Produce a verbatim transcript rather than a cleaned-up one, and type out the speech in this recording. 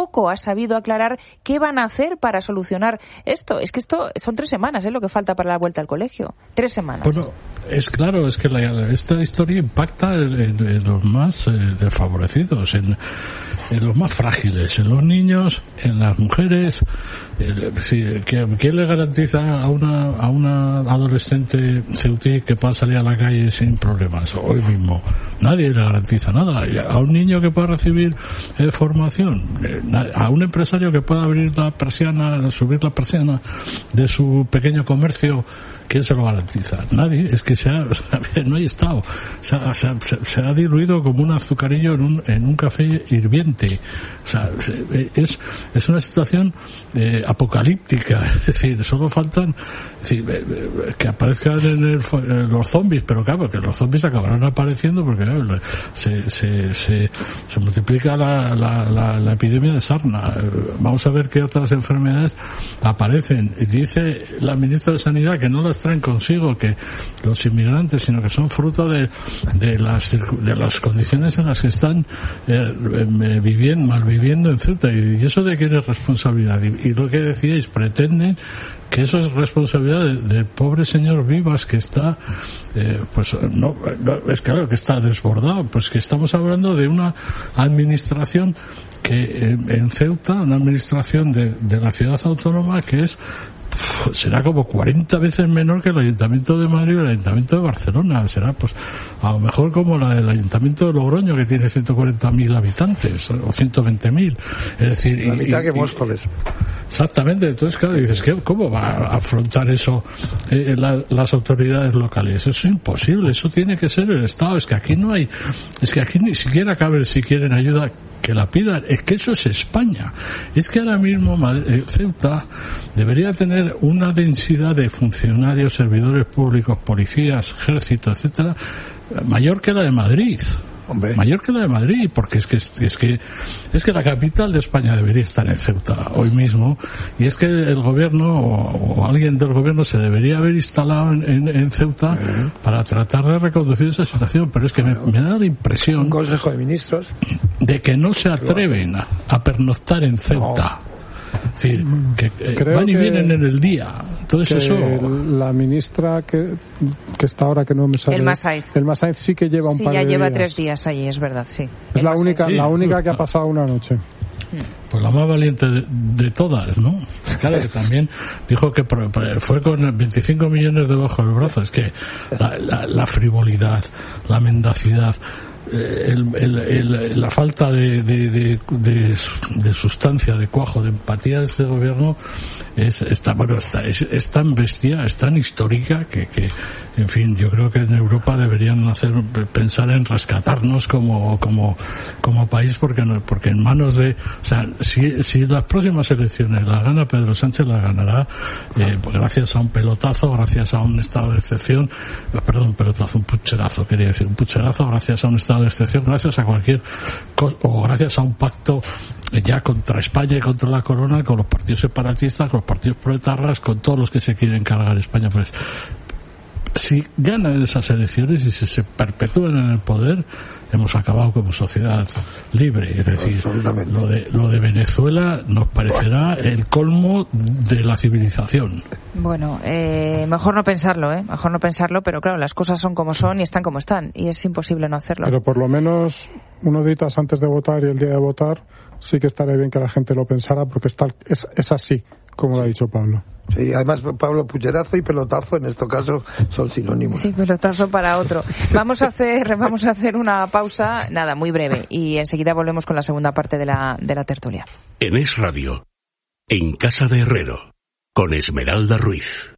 tampoco ha sabido aclarar qué van a hacer para solucionar esto. Es que esto son tres semanas, es ¿eh? lo que falta para la vuelta al colegio. Tres semanas. Bueno, es claro, es que la, esta historia impacta en, en, en los más eh, desfavorecidos, en, en los más frágiles, en los niños, en las mujeres. Eh, si, ¿Quién le garantiza a una, a una adolescente ceutí que pueda salir a la calle sin problemas hoy mismo? Nadie le garantiza nada. A un niño que pueda recibir eh, formación, eh, a un empresario que pueda abrir la persiana, subir la persiana de su pequeño comercio, ¿quién se lo garantiza? Nadie. Es que se ha, no hay Estado. Se ha, se, ha, se ha diluido como un azucarillo en un, en un café hirviente. O sea, es, es una situación eh, apocalíptica. Es decir, solo faltan es decir, eh, que aparezcan en el, eh, los zombies, pero claro, que los zombies acabarán apareciendo porque claro, se, se, se, se multiplica la, la, la, la epidemia de sarna. Vamos a ver qué otras enfermedades aparecen. Y dice la ministra de Sanidad que no las traen consigo que los inmigrantes, sino que son fruto de, de las de las condiciones en las que están eh, viviendo, malviviendo en Ceuta. Y eso de quién es responsabilidad. Y, y lo que decíais, pretenden que eso es responsabilidad del de pobre señor Vivas, que está eh, pues no, no es claro que está desbordado, pues que estamos hablando de una administración que en, en Ceuta, una administración de, de la ciudad autónoma que es será como cuarenta veces menor que el Ayuntamiento de Madrid o el Ayuntamiento de Barcelona. Será pues a lo mejor como la del Ayuntamiento de Logroño, que tiene ciento cuarenta mil habitantes o ciento veinte mil. Es decir, la y, mitad y, que Móstoles. Exactamente. Entonces, claro, dices, ¿qué, ¿cómo va a afrontar eso eh, la, las autoridades locales? Eso es imposible. Eso tiene que ser el Estado. Es que aquí no hay, es que aquí ni siquiera cabe si quieren ayuda que la pidan. Es que eso es España. Es que ahora mismo Madrid, Ceuta debería tener una densidad de funcionarios, servidores públicos, policías, ejército, etcétera, mayor que la de Madrid. Hombre. Mayor que la de Madrid, porque es que es que es que la capital de España debería estar en Ceuta hoy mismo, y es que el gobierno o, o alguien del gobierno se debería haber instalado en, en, en Ceuta uh-huh. para tratar de reconducir esa situación, pero es que me, me da la impresión un Consejo de Ministros de que no se atreven a, a pernoctar en Ceuta. No. Es decir, que eh, van y que, vienen en el día. Entonces eso. La ministra que, que está ahora, que no me sale. El Masaiz. El Masaiz sí que lleva un sí, par de días. Sí, ya lleva tres días allí, es verdad, sí. Es la única, sí. la única que ha pasado una noche. Pues la más valiente de, de todas, ¿no? Claro, que también dijo que fue con veinticinco millones debajo del brazo. Es que la, la, la frivolidad, la mendacidad, El, el, el, la falta de, de, de, de, de sustancia, de cuajo, de empatía de este gobierno es, está, bueno, está, es, es tan bestia, es tan histórica que, que, en fin, yo creo que en Europa deberían hacer pensar en rescatarnos como, como, como país, porque, porque en manos de, o sea, si, si las próximas elecciones las gana Pedro Sánchez, las ganará eh, pues gracias a un pelotazo, gracias a un estado de excepción, perdón, pelotazo, un pucherazo, quería decir, un pucherazo, gracias a un estado de excepción, gracias a cualquier cosa, o gracias a un pacto ya contra España y contra la corona, con los partidos separatistas, con los partidos proetarras, con todos los que se quieren cargar España. Pues si ganan esas elecciones y si se perpetúan en el poder, hemos acabado como sociedad libre. Es decir, lo de, lo de Venezuela nos parecerá el colmo de la civilización. Bueno, eh, mejor no pensarlo, ¿eh? Mejor no pensarlo, pero claro, las cosas son como son y están como están, y es imposible no hacerlo. Pero por lo menos unos días antes de votar y el día de votar, sí que estaría bien que la gente lo pensara, porque está, es, es así, como lo ha dicho Pablo. Sí, además, Pablo, pucherazo y pelotazo en este caso son sinónimos. Sí, pelotazo para otro. Vamos a hacer, vamos a hacer una pausa, nada, muy breve, y enseguida volvemos con la segunda parte de la, de la tertulia. En Es Radio, en Casa de Herrero, con Esmeralda Ruiz.